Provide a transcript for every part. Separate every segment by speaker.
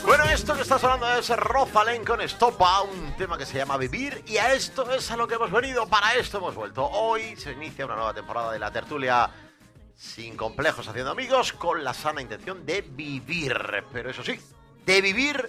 Speaker 1: Bueno, esto que estás hablando es Rosalén con Estopa, un tema que se llama Vivir, y a esto es a lo que hemos venido, para esto hemos vuelto. Hoy se inicia una nueva temporada de la tertulia Sin Complejos Haciendo Amigos, con la sana intención de vivir, pero eso sí, de vivir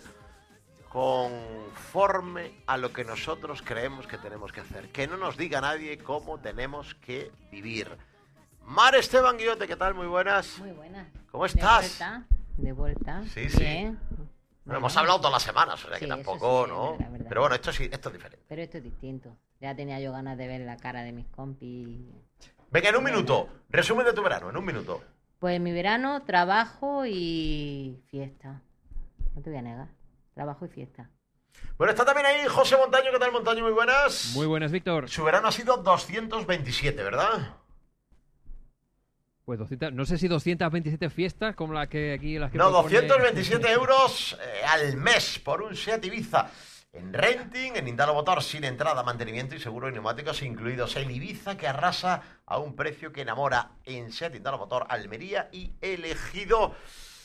Speaker 1: conforme a lo que nosotros creemos que tenemos que hacer, que no nos diga nadie cómo tenemos que vivir. Mar Esteban Guillote, ¿qué tal? Muy buenas.
Speaker 2: Muy buenas.
Speaker 1: ¿Cómo estás?
Speaker 2: De vuelta.
Speaker 1: Sí,
Speaker 2: Bien.
Speaker 1: sí. Bueno, hemos hablado todas las semanas, o sea que
Speaker 2: Sí,
Speaker 1: tampoco,
Speaker 2: sí,
Speaker 1: ¿no?
Speaker 2: verdad.
Speaker 1: Pero bueno, esto sí, esto es diferente.
Speaker 2: Pero esto es distinto. Ya tenía yo ganas de ver la cara de mis compis.
Speaker 1: Venga, en un minuto, resumen de tu verano, en un minuto.
Speaker 2: Pues mi verano, trabajo y fiesta. No te voy a negar. Trabajo y fiesta.
Speaker 1: Bueno, está también ahí José Montaño. ¿Qué tal, Montaño? Muy buenas.
Speaker 3: Muy buenas, Víctor.
Speaker 1: Su verano ha sido 227, ¿verdad?
Speaker 3: Pues 200, no sé si 227 fiestas como la que aquí las que
Speaker 1: No,
Speaker 3: propone...
Speaker 1: 227 euros al mes por un Seat Ibiza. En renting, en Indalo Motor, sin entrada, mantenimiento y seguro de neumáticos incluidos. El Ibiza que arrasa a un precio que enamora en Seat Indalo Motor, Almería y Elegido.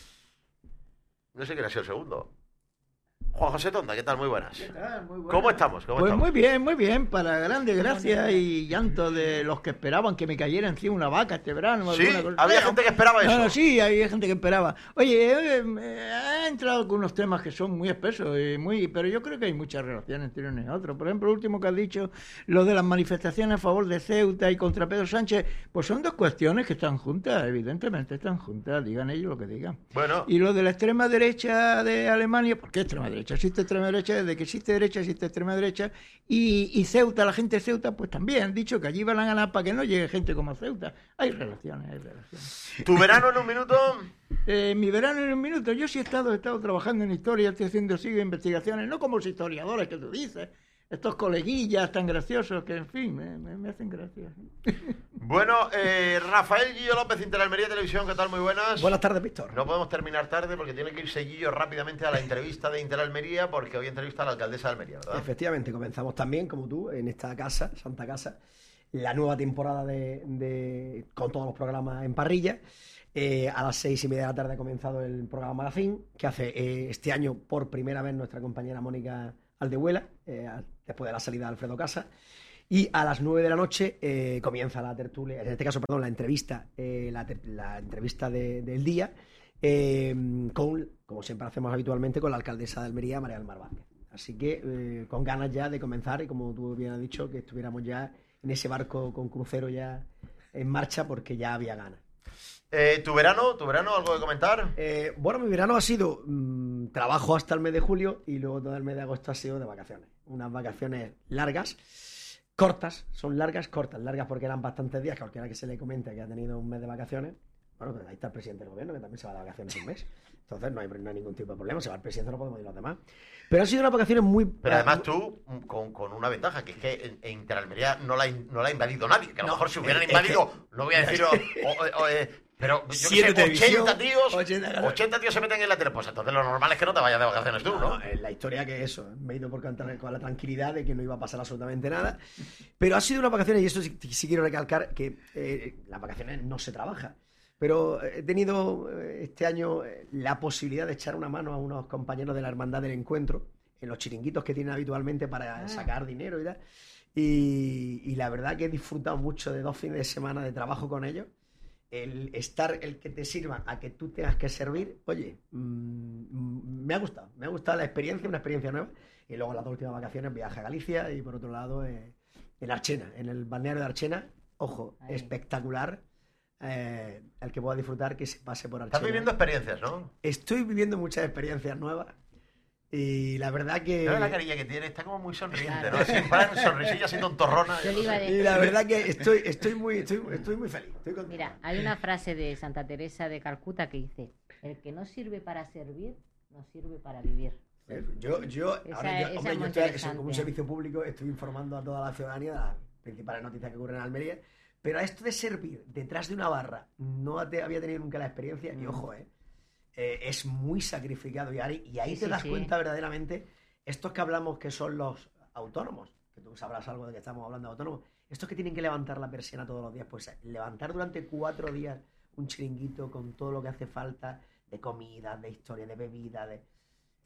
Speaker 1: No sé quién ha sido el segundo. Juan José Tonda, ¿qué tal? Muy buenas.
Speaker 4: ¿Qué tal? Muy buenas.
Speaker 1: ¿Cómo estamos? ¿Cómo
Speaker 4: Pues
Speaker 1: estamos?
Speaker 4: muy bien, para grandes gracias y llanto de los que esperaban que me cayera encima una vaca este verano.
Speaker 1: Sí,
Speaker 4: alguna cosa.
Speaker 1: había gente que esperaba eso.
Speaker 4: No, sí, había gente que esperaba. Oye, ha entrado con unos temas que son muy espesos, pero yo creo que hay muchas relaciones entre uno y otro. Por ejemplo, el último que has dicho, lo de las manifestaciones a favor de Ceuta y contra Pedro Sánchez, pues son dos cuestiones que están juntas, evidentemente están juntas, digan ellos lo que digan.
Speaker 1: Bueno.
Speaker 4: Y lo de la extrema derecha de Alemania, ¿por qué extrema derecha? Existe extrema derecha, desde que existe derecha existe extrema derecha, y Ceuta, la gente de Ceuta, pues también han dicho que allí van a ganar para que no llegue gente como Ceuta. Hay relaciones, hay relaciones.
Speaker 1: ¿Tu verano en un minuto?
Speaker 4: Mi verano en un minuto, yo sí he estado trabajando en historia, sigo investigaciones, no como los historiadores que tú dices, estos coleguillas tan graciosos que, en fin, me hacen gracia.
Speaker 1: Bueno, Rafael Guillo López, Interalmería Televisión, ¿qué tal? Muy buenas.
Speaker 5: Buenas tardes, Víctor.
Speaker 1: No podemos terminar tarde porque tiene que irse Guillo rápidamente a la entrevista de Interalmería, porque hoy entrevista a la alcaldesa de Almería, ¿verdad?
Speaker 5: Efectivamente, comenzamos también, como tú, en esta casa, Santa Casa, la nueva temporada con todos los programas en parrilla. A las 6:30 de la tarde ha comenzado el programa Magazine, que hace este año por primera vez nuestra compañera Mónica Aldehuela, después de la salida de Alfredo Casa. Y a las 9 de la noche comienza la tertulia, en este caso, perdón, la entrevista del día, como siempre hacemos habitualmente, con la alcaldesa de Almería, María del Mar Vázquez. Así que con ganas ya de comenzar, y como tú bien has dicho, que estuviéramos ya en ese barco con crucero ya en marcha, porque ya había ganas.
Speaker 1: ¿Tu verano? ¿Algo que comentar?
Speaker 5: Bueno, mi verano ha sido trabajo hasta el mes de julio, y luego todo el mes de agosto ha sido de vacaciones. Unas vacaciones largas, cortas, son largas porque eran bastantes días, que a cualquiera que se le comente que ha tenido un mes de vacaciones, bueno, pues ahí está el presidente del gobierno, que también se va de vacaciones un mes. Entonces no hay ningún tipo de problema, se va el presidente, no podemos ir los demás. Pero han sido unas vacaciones muy...
Speaker 1: Pero además tú, con una ventaja, que es que en Interalmería no la ha invadido nadie, que a lo mejor si hubieran invadido, no voy a decir... pero yo que sé, 80 tíos se meten en la tele, pues entonces lo normal es que no te vayas de vacaciones tú, ¿no?
Speaker 5: La historia que eso, me he ido con la tranquilidad de que no iba a pasar absolutamente nada, pero ha sido unas vacaciones, y esto sí quiero recalcar, que las vacaciones no se trabaja, pero he tenido este año la posibilidad de echar una mano a unos compañeros de la Hermandad del Encuentro, en los chiringuitos que tienen habitualmente para sacar dinero y tal, y la verdad que he disfrutado mucho de 2 fines de semana de trabajo con ellos. El que te sirva a que tú tengas que servir, oye, me ha gustado la experiencia, una experiencia nueva. Y luego las 2 últimas vacaciones, viaje a Galicia, y por otro lado en Archena, en el balneario de Archena, ojo, espectacular, el que pueda disfrutar, que se pase por Archena.
Speaker 1: Estás viviendo experiencias, ¿no?
Speaker 5: Estoy viviendo muchas experiencias nuevas. Y la verdad que...
Speaker 1: Pero la carilla que tiene está como muy sonriente, ¿no? Siempre sonrisilla, así tontorrona.
Speaker 5: Y la verdad que estoy muy feliz.
Speaker 2: Mira, hay una frase de Santa Teresa de Calcuta que dice: el que no sirve para servir, no sirve para vivir.
Speaker 5: Yo como un servicio público estoy informando a toda la ciudadanía de las principales noticias que ocurren en Almería, pero a esto de servir detrás de una barra no había tenido nunca la experiencia, y ojo, es muy sacrificado, y ahí te das cuenta verdaderamente, estos que hablamos que son los autónomos, que tú sabrás algo de que estamos hablando de autónomos, estos que tienen que levantar la persiana todos los días, pues levantar durante 4 días un chiringuito con todo lo que hace falta de comida, de historia, de bebida,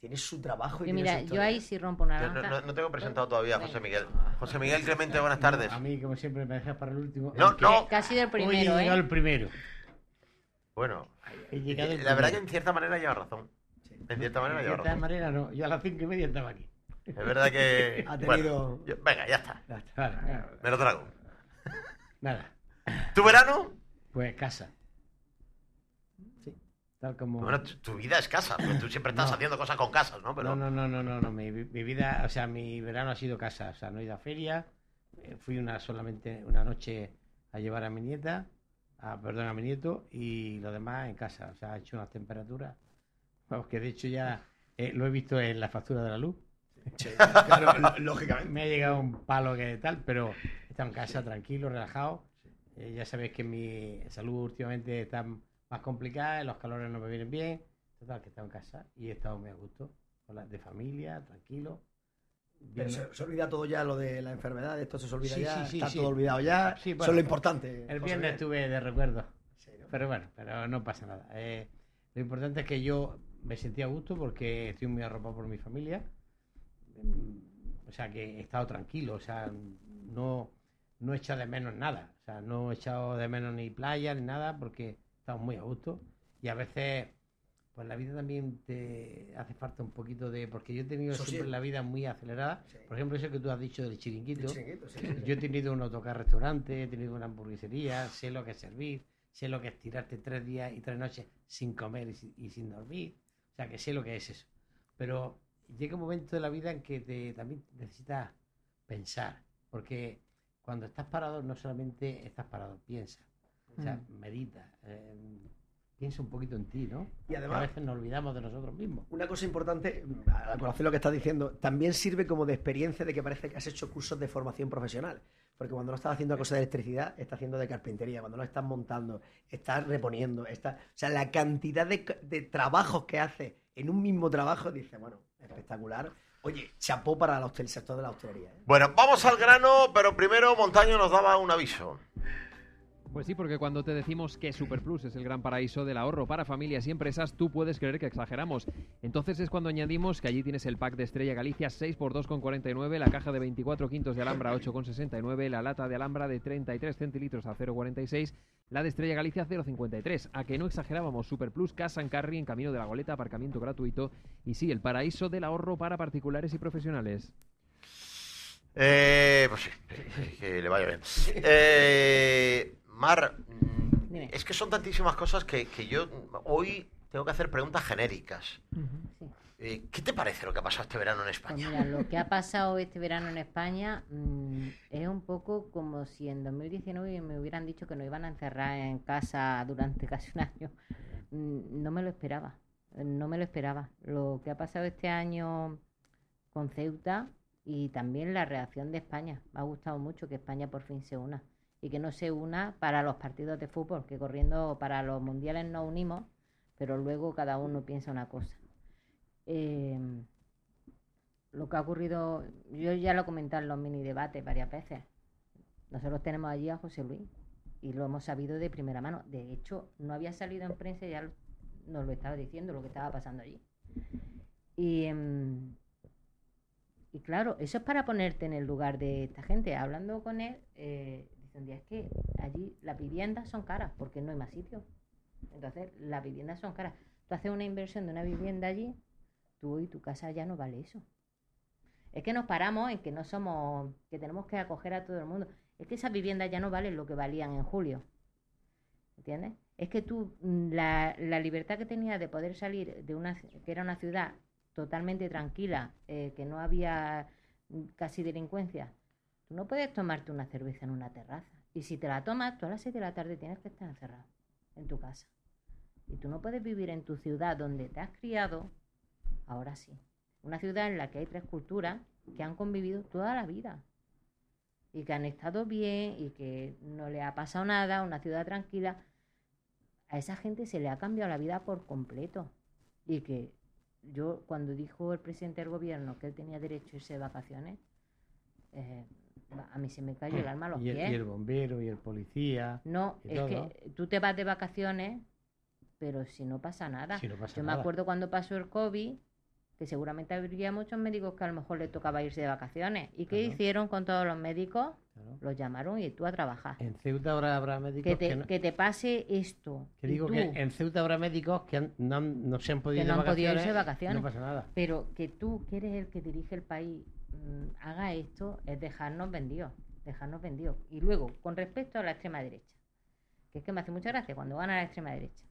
Speaker 5: tiene su trabajo y
Speaker 2: Yo,
Speaker 5: tiene
Speaker 2: mira,
Speaker 5: su
Speaker 2: yo
Speaker 5: historia.
Speaker 2: ahí sí rompo una
Speaker 1: Yo
Speaker 2: lanza.
Speaker 1: no tengo presentado todavía a José
Speaker 2: Venga.
Speaker 1: Miguel. José Miguel Clemente, buenas tardes.
Speaker 6: A mí, como siempre, me dejas para el último.
Speaker 1: No,
Speaker 6: Aunque
Speaker 1: no.
Speaker 2: Que ha sido el
Speaker 6: hoy
Speaker 2: primero,
Speaker 6: he llegado
Speaker 2: ¿eh?
Speaker 6: el primero.
Speaker 1: Bueno,
Speaker 6: He llegado el
Speaker 1: la verdad que
Speaker 6: primero.
Speaker 1: en cierta manera lleva razón. En cierta manera
Speaker 6: De
Speaker 1: lleva
Speaker 6: cierta
Speaker 1: razón.
Speaker 6: manera, no. Yo a las 5:30 estaba aquí.
Speaker 1: Es verdad que...
Speaker 5: Ha tenido-
Speaker 1: Bueno, venga, ya está.
Speaker 6: Ya está, vale,
Speaker 1: Me lo trago.
Speaker 6: nada.
Speaker 1: ¿Tu verano?
Speaker 6: Pues casa.
Speaker 5: Sí.
Speaker 6: Tal como.
Speaker 1: Bueno, tu vida es casa, porque tú siempre estás
Speaker 6: No.
Speaker 1: haciendo cosas con casas, ¿no? Pero...
Speaker 6: No. Mi vida, o sea, mi verano ha sido casa. O sea, no he ido a feria. Fui solamente una noche a llevar a mi nieta, a mi nieto, y lo demás en casa. O sea, ha hecho unas temperaturas. Vamos, que de hecho ya lo he visto en la factura de la luz.
Speaker 5: Sí, claro, lógicamente.
Speaker 6: Me ha llegado un palo que tal, pero he estado en casa tranquilo, relajado. Ya sabéis que mi salud últimamente está más complicada, los calores no me vienen bien. Total, que he estado en casa y he estado muy a gusto, de familia, tranquilo.
Speaker 5: Pero se olvida todo ya lo de la enfermedad, esto se olvida
Speaker 6: Sí,
Speaker 5: ya,
Speaker 6: sí,
Speaker 5: está
Speaker 6: sí.
Speaker 5: todo olvidado ya.
Speaker 6: Sí,
Speaker 5: Eso
Speaker 6: bueno,
Speaker 5: es lo importante.
Speaker 6: El
Speaker 5: José
Speaker 6: viernes
Speaker 5: Miguel.
Speaker 6: estuve de recuerdo,
Speaker 5: Sí, ¿no?
Speaker 6: pero bueno, pero no pasa nada. Lo importante es que yo me sentí a gusto porque estoy muy arropado por mi familia. O sea, que he estado tranquilo, o sea, no he echado de menos nada. O sea, no he echado de menos ni playa ni nada porque he estado muy a gusto. Y a veces, pues la vida también te hace falta un poquito de... Porque yo he tenido
Speaker 5: Eso sí.
Speaker 6: siempre la vida muy acelerada.
Speaker 5: Sí.
Speaker 6: Por ejemplo, eso que tú has dicho del chiringuito.
Speaker 5: El chiringuito, sí, sí.
Speaker 6: Yo he tenido un autocar restaurante, he tenido una hamburguesería, sé lo que es servir, sé lo que es tirarte 3 días y 3 noches sin comer y sin dormir. O sea, que sé lo que es eso. Pero llega un momento de la vida en que también necesitas pensar. Porque cuando estás parado, no solamente estás parado, piensa. O sea, medita. Piensa un poquito en ti, ¿no?
Speaker 5: Y además-
Speaker 6: Que a veces nos olvidamos de nosotros mismos.
Speaker 5: Una cosa importante, a conocer lo que estás diciendo, también sirve como de experiencia de que parece que has hecho cursos de formación profesional. Porque cuando no estás haciendo cosas de electricidad, estás haciendo de carpintería. Cuando no estás montando, estás reponiendo. O sea, la cantidad de trabajos que haces en un mismo trabajo, dices, bueno, espectacular. Oye, chapó para el sector de la hostelería. ¿eh?
Speaker 1: Bueno, vamos al grano, pero primero Montaño nos daba un aviso.
Speaker 3: Pues sí, porque cuando te decimos que Superplus es el gran paraíso del ahorro para familias y empresas, tú puedes creer que exageramos. Entonces es cuando añadimos que allí tienes el pack de Estrella Galicia 6x2,49, la caja de 24 quintos de Alhambra 8,69, la lata de Alhambra de 33 centilitros a 0,46, la de Estrella Galicia 0,53. A que no exagerábamos, Superplus, Casa en Carry, en Camino de la Goleta, aparcamiento gratuito y sí, el paraíso del ahorro para particulares y profesionales.
Speaker 1: Pues sí, que le vaya bien. Mar,
Speaker 2: Dime.
Speaker 1: es que son tantísimas cosas que yo hoy tengo que hacer preguntas genéricas.
Speaker 2: Sí.
Speaker 1: ¿Qué te parece lo que ha pasado este verano en
Speaker 2: Pues
Speaker 1: España?
Speaker 2: mira, lo que ha pasado este verano en España es un poco como si en 2019 me hubieran dicho que nos iban a encerrar en casa durante casi un año. No me lo esperaba, no me lo esperaba. Lo que ha pasado este año con Ceuta y también la reacción de España. Me ha gustado mucho que España por fin se una y que no se una para los partidos de fútbol, que corriendo para los mundiales nos unimos, pero luego cada uno piensa una cosa. Lo que ha ocurrido, yo ya lo he comentado en los mini debates varias veces. Nosotros tenemos allí a José Luis y lo hemos sabido de primera mano. De hecho, no había salido en prensa y ya nos lo estaba diciendo lo que estaba pasando allí. Y claro, eso es para ponerte en el lugar de esta gente. Hablando con él, dice un día, es que allí las viviendas son caras porque no hay más sitio. Entonces, las viviendas son caras. Tú haces una inversión de una vivienda allí, tú y tu casa ya no vale eso. Es que nos paramos en que no somos, que tenemos que acoger a todo el mundo. Es que esas viviendas ya no valen lo que valían en julio. ¿Entiendes? Es que tú, la libertad que tenías de poder salir de que era una ciudad totalmente tranquila, que no había casi delincuencia, tú no puedes tomarte una cerveza en una terraza. Y si te la tomas, tú a las 6 de la tarde tienes que estar encerrado en tu casa. Y tú no puedes vivir en tu ciudad donde te has criado, ahora sí. Una ciudad en la que hay 3 culturas que han convivido toda la vida y que han estado bien y que no le ha pasado nada, una ciudad tranquila. A esa gente se le ha cambiado la vida por completo. Y que yo, cuando dijo el presidente del gobierno que él tenía derecho a irse de vacaciones, a mí se me cayó el alma a los
Speaker 6: Y
Speaker 2: pies.
Speaker 6: el bombero y el policía.
Speaker 2: No,
Speaker 6: y
Speaker 2: es
Speaker 6: todo.
Speaker 2: que tú te vas de vacaciones, pero si no pasa nada.
Speaker 6: Si no pasa
Speaker 2: Yo me
Speaker 6: nada.
Speaker 2: acuerdo cuando pasó el COVID, que seguramente habría muchos médicos que a lo mejor les tocaba irse de vacaciones. ¿Y qué
Speaker 6: Claro.
Speaker 2: hicieron con todos los médicos?
Speaker 6: Claro.
Speaker 2: Los llamaron y tú a trabajar.
Speaker 6: En Ceuta habrá médicos
Speaker 2: Que te pase esto.
Speaker 6: que
Speaker 2: y
Speaker 6: digo
Speaker 2: tú,
Speaker 6: que en Ceuta habrá médicos que no se han podido
Speaker 2: Que
Speaker 6: ir
Speaker 2: no
Speaker 6: de
Speaker 2: han podido irse de
Speaker 6: vacaciones,
Speaker 2: vacaciones.
Speaker 6: no pasa nada.
Speaker 2: Pero que tú, que eres el que dirige el país, haga esto, es dejarnos vendidos. Dejarnos vendidos. Y luego, con respecto a la extrema derecha, que es que me hace mucha gracia cuando gana la extrema derecha.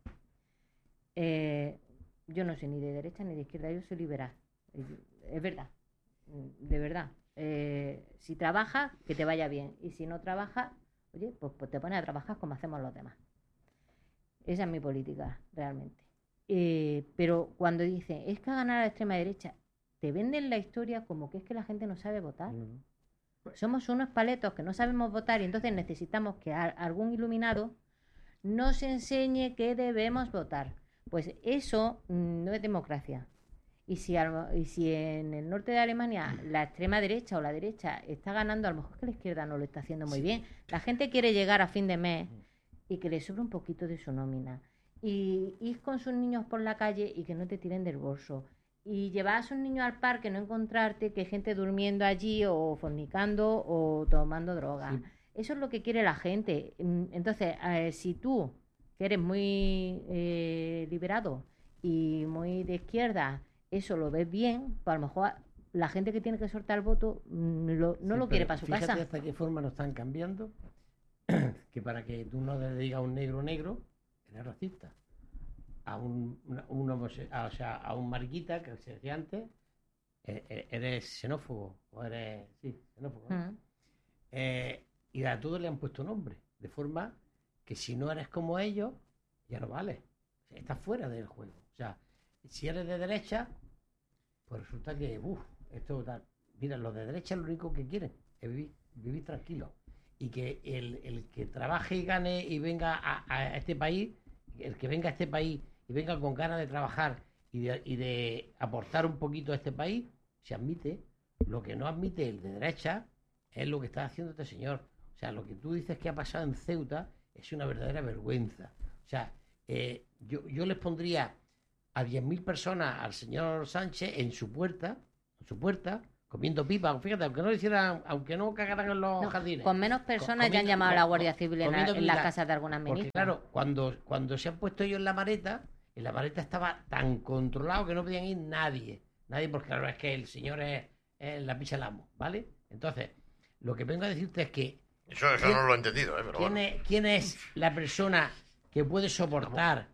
Speaker 2: Yo no soy ni de derecha ni de izquierda, yo soy liberal. Es verdad, de verdad. Si trabajas, que te vaya bien. Y si no trabajas, oye, pues te pones a trabajar como hacemos los demás. Esa es mi política, realmente. Pero cuando dicen, es que ha ganado la extrema derecha, te venden la historia como que es que la gente no sabe votar. Somos unos paletos que no sabemos votar y entonces necesitamos que algún iluminado nos enseñe que debemos votar. Pues eso no es democracia. Y si en el norte de Alemania la extrema derecha o la derecha está ganando, a lo mejor es que la izquierda no lo está haciendo muy bien. La gente quiere llegar a fin de mes y que le sobre un poquito de su nómina. Y ir con sus niños por la calle y que no te tiren del bolso. Y llevar a sus niños al parque, no encontrarte que hay gente durmiendo allí o fornicando o tomando drogas.
Speaker 6: Sí.
Speaker 2: Eso es lo que quiere la gente. Entonces, si tú, que eres muy liberado y muy de izquierda, eso lo ves bien, pues a lo mejor la gente que tiene que soltar el voto no lo quiere para su
Speaker 6: fíjate
Speaker 2: casa.
Speaker 6: hasta qué forma nos están cambiando, que para que tú no le digas a un negro negro, eres racista. A un mariquita, que se decía antes, eres xenófobo, o eres, sí, xenófobo, ¿no? Y a todos le han puesto nombre, de forma que si no eres como ellos, ya no vale. O sea, estás fuera del juego. O sea, si eres de derecha, pues resulta que, esto tal. Mira, los de derecha lo único que quieren es vivir tranquilo. Y que el que trabaje y gane y venga a este país, el que venga a este país y venga con ganas de trabajar y de aportar un poquito a este país, se admite. Lo que no admite el de derecha es lo que está haciendo este señor. O sea, lo que tú dices que ha pasado en Ceuta es una verdadera vergüenza. O sea, yo les pondría a 10.000 personas al señor Sánchez en su puerta, comiendo pipa. Fíjate, aunque no cagaran en los jardines.
Speaker 2: Con menos personas ya han llamado a la Guardia Civil en las casas de algunas
Speaker 6: Porque
Speaker 2: ministras.
Speaker 6: claro, cuando se han puesto ellos en la maleta estaba tan controlado que no podían ir nadie. Nadie, porque claro, es que el señor es la picha del amo, ¿vale? Entonces, lo que vengo a decirte es que
Speaker 1: Eso no lo he entendido, pero bueno.
Speaker 6: ¿quién es la persona que puede soportar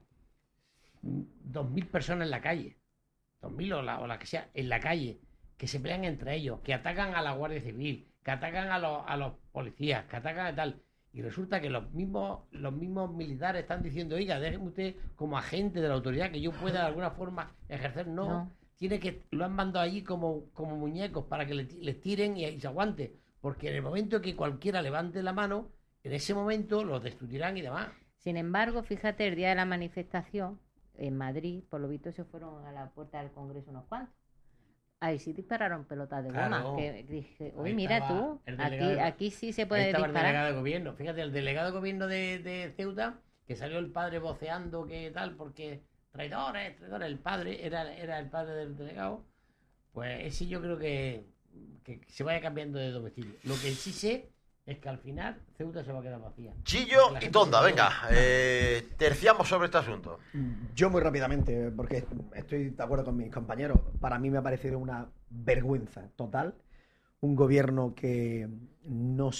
Speaker 6: 2.000 personas en la calle? 2.000 o la que sea, en la calle, que se pelean entre ellos, que atacan a la Guardia Civil, que atacan a los policías, que atacan a tal. Y resulta que los mismos militares están diciendo, oiga, déjeme usted como agente de la autoridad que yo pueda de alguna forma ejercer. No. Lo han mandado allí como muñecos para que les tiren y se aguante. Porque en el momento que cualquiera levante la mano, en ese momento los destruirán y demás.
Speaker 2: Sin embargo, fíjate, el día de la manifestación en Madrid, por lo visto se fueron a la puerta del Congreso unos cuantos. Ahí sí dispararon pelotas de goma.
Speaker 6: Claro.
Speaker 2: Que dije,
Speaker 6: Ahí
Speaker 2: mira
Speaker 6: estaba
Speaker 2: tú,
Speaker 6: el delegado
Speaker 2: aquí sí se
Speaker 6: Ahí
Speaker 2: puede
Speaker 6: estaba el
Speaker 2: disparar.
Speaker 6: delegado de gobierno. Fíjate, el delegado de gobierno de Ceuta, que salió el padre voceando que tal, porque traidores, el padre era el padre del delegado. Pues ese yo creo que se vaya cambiando de domicilio. Lo que sí sé es que al final Ceuta se va a quedar vacía.
Speaker 1: Chillo
Speaker 6: Porque la
Speaker 1: y
Speaker 6: gente
Speaker 1: Tonda,
Speaker 6: se-
Speaker 1: venga, terciamos sobre este asunto.
Speaker 5: Yo muy rápidamente, porque estoy de acuerdo con mis compañeros, para mí me ha parecido una vergüenza total un gobierno que no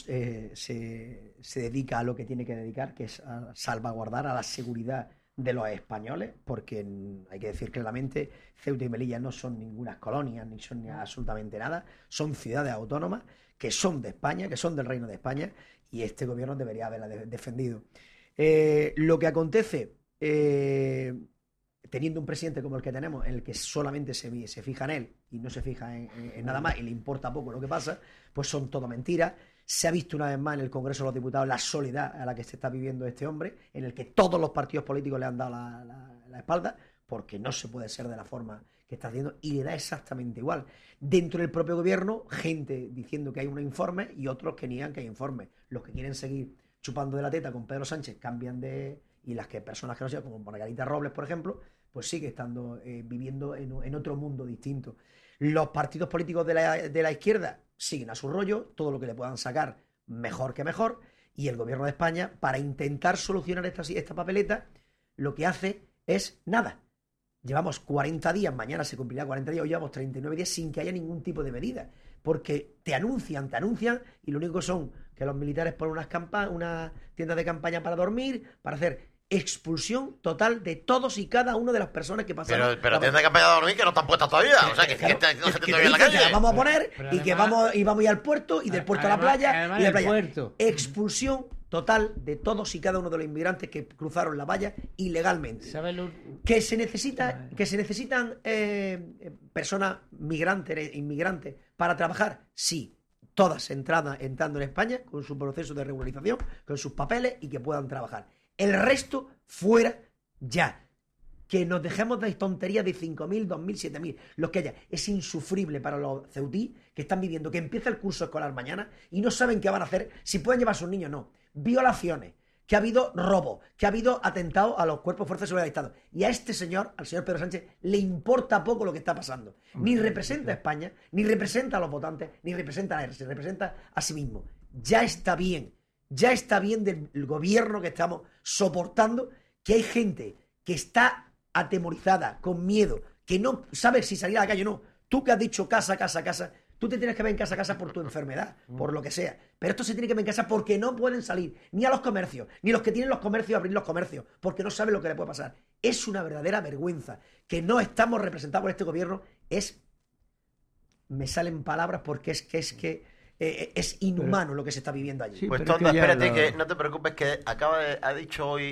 Speaker 5: se dedica a lo que tiene que dedicar, que es a salvaguardar a la seguridad de los españoles, porque hay que decir claramente, Ceuta y Melilla no son ninguna colonia, ni son ni absolutamente nada, son ciudades autónomas que son de España, que son del Reino de España, y este gobierno debería haberla defendido. Lo que acontece, teniendo un presidente como el que tenemos, en el que solamente se fija en él y no se fija en nada más y le importa poco lo que pasa, pues son todo mentiras. Se ha visto una vez más en el Congreso de los Diputados la soledad a la que se está viviendo este hombre, en el que todos los partidos políticos le han dado la espalda, porque no se puede ser de la forma que está haciendo, y le da exactamente igual. Dentro del propio gobierno, gente diciendo que hay unos informes y otros que niegan que hay informes. Los que quieren seguir chupando de la teta con Pedro Sánchez cambian de... Y personas que no sean, como Margarita Robles, por ejemplo, pues sigue estando viviendo en otro mundo distinto. Los partidos políticos de la izquierda siguen a su rollo, todo lo que le puedan sacar, mejor que mejor, y el gobierno de España, para intentar solucionar esta papeleta, lo que hace es nada. Llevamos 40 días, mañana se cumplirá 40 días, hoy llevamos 39 días sin que haya ningún tipo de medida, porque te anuncian, y lo único que son que los militares ponen unas tiendas de campaña para dormir, para hacer expulsión total de todos y cada una de las personas que pasan.
Speaker 1: Pero tiendas de campaña de dormir que no están puestas todavía, o sea, que no se te todavía en la calle.
Speaker 5: Que las vamos a poner y que vamos a ir al puerto y del puerto a la playa y de la playa.
Speaker 6: Puerto.
Speaker 5: Expulsión total de todos y cada uno de los inmigrantes que cruzaron la valla ilegalmente. Que se necesitan personas inmigrantes para trabajar, sí, todas entrando en España con su proceso de regularización, con sus papeles y que puedan trabajar. El resto fuera ya. Que nos dejemos de tonterías de 5.000, 2.000, 7.000, los que haya. Es insufrible para los ceutí que están viviendo, que empieza el curso escolar mañana y no saben qué van a hacer, si pueden llevar a sus niños o no. Violaciones, que ha habido robo, que ha habido atentados a los cuerpos de fuerza de seguridad del Estado. Y a este señor, al señor Pedro Sánchez, le importa poco lo que está pasando. Ni representa a España, ni representa a los votantes, ni representa a él, se representa a sí mismo. Ya está bien del gobierno que estamos soportando, que hay gente que está atemorizada, con miedo, que no sabe si salir a la calle o no. Tú que has dicho casa, tú te tienes que ver en casa por tu enfermedad, por lo que sea. Pero esto se tiene que ver en casa porque no pueden salir ni a los comercios, ni los que tienen los comercios a abrir los comercios, porque no saben lo que le puede pasar. Es una verdadera vergüenza que no estamos representados por este gobierno. Me salen palabras porque es inhumano lo que se está viviendo allí.
Speaker 1: Sí, pues Tonda, espérate, que no te preocupes, que ha dicho hoy